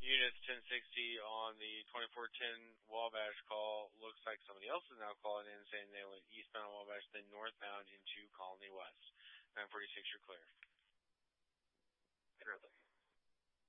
Units 1060 on the 2410 Wabash call. Looks like somebody else is now calling in saying they went eastbound Wabash, then northbound into Colony West. 946, you're clear. Clear.